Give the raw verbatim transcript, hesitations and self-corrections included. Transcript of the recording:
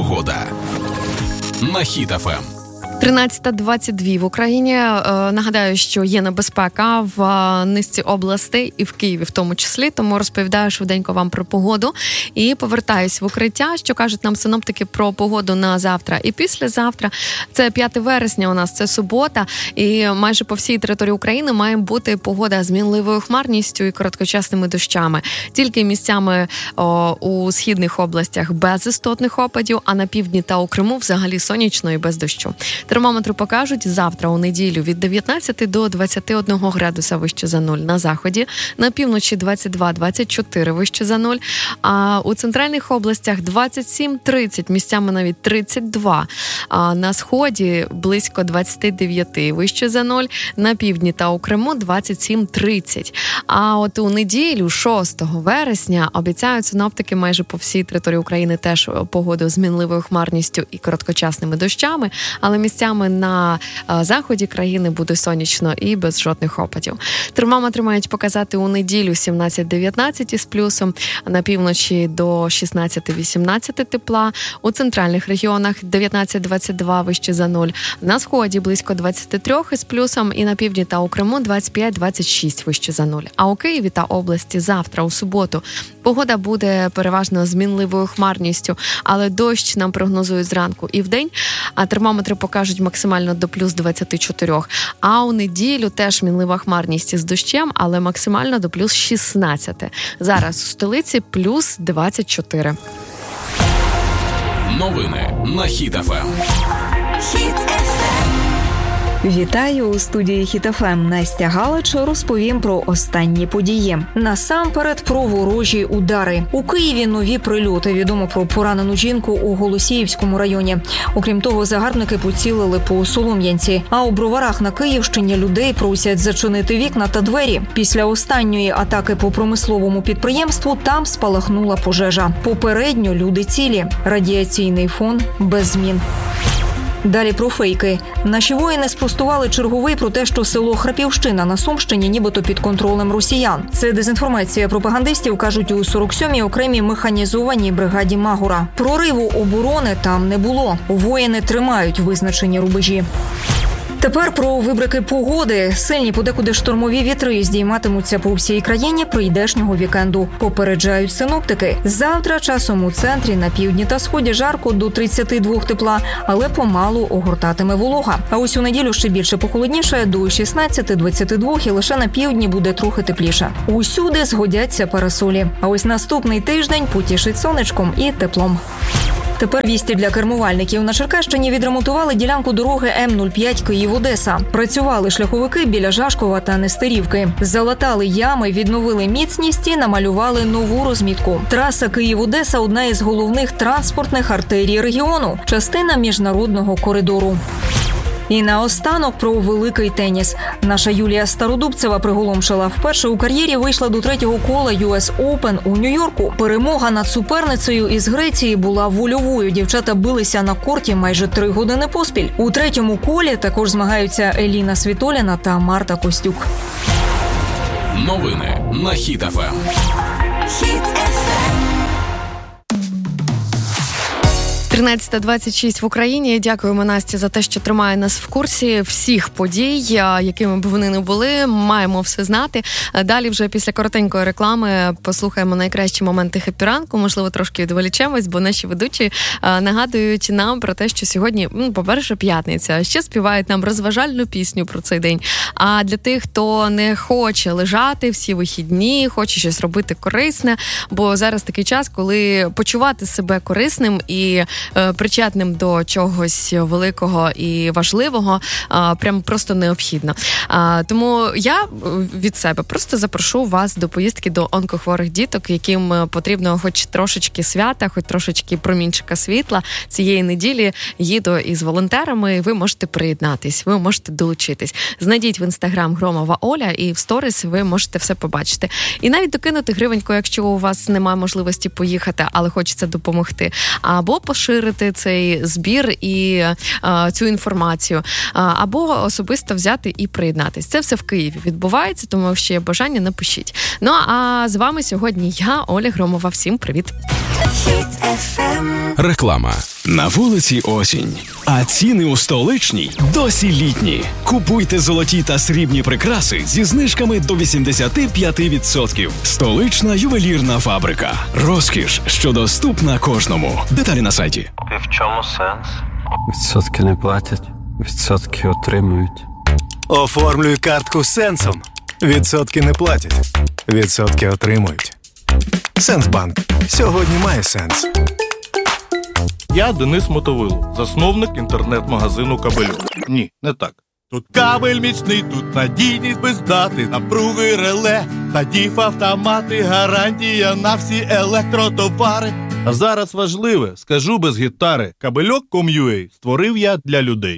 Погода на Хіт еф ем. тринадцята двадцять два в Україні. Нагадаю, що є небезпека в низці областей і в Києві в тому числі, тому розповідаю швиденько вам про погоду і повертаюсь в укриття, що кажуть нам синоптики про погоду на завтра і післязавтра. Це п'яте вересня у нас, це субота, і майже по всій території України має бути погода з мінливою хмарністю і короткочасними дощами. Тільки місцями о, у східних областях без істотних опадів, а на півдні та у Криму взагалі сонячно і без дощу. Термометри покажуть завтра у неділю від дев'ятнадцяти до двадцяти одного градуса вище за нуль на заході, на півночі двадцять два - двадцять чотири вище за нуль, а у центральних областях двадцять сім - тридцять, місцями навіть тридцять два, а на сході близько двадцять дев'ять вище за нуль, на півдні та у Криму двадцять сім - тридцять. А от у неділю, шостого вересня, обіцяють синоптики майже по всій території України теж погоду з мінливою хмарністю і короткочасними дощами, але місцями на заході країни буде сонячно і без жодних опадів. Термометри мають показати у неділю сімнадцять - дев'ятнадцять із плюсом, на півночі до шістнадцять - вісімнадцять тепла, у центральних регіонах дев'ятнадцять - двадцять два вище за нуль, на сході близько двадцять три із плюсом і на півдні та у Криму двадцять п'ять - двадцять шість вище за нуль. А у Києві та області завтра, у суботу, погода буде переважно з мінливою хмарністю, але дощ нам прогнозують зранку і вдень, а термометри покажуть максимально до плюс двадцять чотири. А у неділю теж мінлива хмарність із дощем, але максимально до плюс шістнадцять. Зараз у столиці плюс двадцять чотири. Новини на Хіт еф ем. Хіт еф ем. Вітаю у студії Хіт еф ем. Настя Галич розповім про останні події. Насамперед про ворожі удари. У Києві нові прильоти. Відомо про поранену жінку у Голосіївському районі. Окрім того, загарбники поцілили по Солом'янці. А у Броварах на Київщині людей просять зачинити вікна та двері. Після останньої атаки по промисловому підприємству там спалахнула пожежа. Попередньо люди цілі. Радіаційний фон без змін. Далі про фейки. Наші воїни спростували черговий про те, що село Храпівщина на Сумщині нібито під контролем росіян. Це дезінформація пропагандистів, кажуть у сорок сьомій окремій механізованій бригаді Магура. Прориву оборони там не було. Воїни тримають визначені рубежі. Тепер про вибрики погоди. Сильні подекуди штормові вітри здійматимуться по всій країні прийдешнього вікенду. Попереджають синоптики. Завтра часом у центрі, на півдні та сході жарко до тридцяти двох тепла, але помалу огортатиме волога. А ось у неділю ще більше похолодніше, до шістнадцяти - двадцяти двох, і лише на півдні буде трохи тепліше. Усюди згодяться парасолі. А ось наступний тиждень потішить сонечком і теплом. Тепер вісті для кермувальників. На Черкащині відремонтували ділянку дороги М нуль п'ять Київ-Одеса. Працювали шляховики біля Жашкова та Нестерівки. Залатали ями, відновили міцність і намалювали нову розмітку. Траса Київ-Одеса – одна із головних транспортних артерій регіону. Частина міжнародного коридору. І наостанок про великий теніс. Наша Юлія Стародубцева приголомшила. Вперше у кар'єрі вийшла до третього кола ю ес Open у Нью-Йорку. Перемога над суперницею із Греції була вольовою. Дівчата билися на корті майже три години поспіль. У третьому колі також змагаються Еліна Світоліна та Марта Костюк. Новини на Хіт еф ем. Хіт еф ем. тринадцята двадцять шість в Україні. Дякуємо Насті за те, що тримає нас в курсі всіх подій, якими б вони не були. Маємо все знати. Далі вже після коротенької реклами послухаємо найкращі моменти хеппі-ранку. Можливо, трошки відволічемось, бо наші ведучі нагадують нам про те, що сьогодні, ну, по-перше, п'ятниця. Ще співають нам розважальну пісню про цей день. А для тих, хто не хоче лежати всі вихідні, хоче щось робити корисне, бо зараз такий час, коли почувати себе корисним і причетним до чогось великого і важливого прям просто необхідно. Тому я від себе просто запрошу вас до поїздки до онкохворих діток, яким потрібно хоч трошечки свята, хоч трошечки промінчика світла. Цієї неділі їду із волонтерами, ви можете приєднатись, ви можете долучитись. Знайдіть в інстаграм Громова Оля і в сторіс ви можете все побачити. І навіть докинути гривеньку, якщо у вас немає можливості поїхати, але хочеться допомогти. Або поширити цей збір і а, цю інформацію, а, або особисто взяти і приєднатись. Це все в Києві відбувається, тому якщо є бажання, напишіть. Ну, а з вами сьогодні я, Оля Громова. Всім привіт! Реклама. На вулиці осінь, а ціни у столичній досі літні. Купуйте золоті та срібні прикраси зі знижками до вісімдесят п'ять відсотків. Столична ювелірна фабрика. Розкіш, що доступна кожному. Деталі на сайті. І в чому сенс? Відсотки не платять, відсотки отримують. Оформлюй картку з Сенсом. Відсотки не платять, відсотки отримують. Сенсбанк. Сьогодні має сенс. Я Денис Мотовило, засновник інтернет-магазину «Кабельок». Ні, не так. Тут кабель міцний, тут надійність без дати, напруги реле, та діф-автомати, гарантія на всі електротовари. А зараз важливе, скажу без гітари, кабельок крапка ком крапка ю а створив я для людей.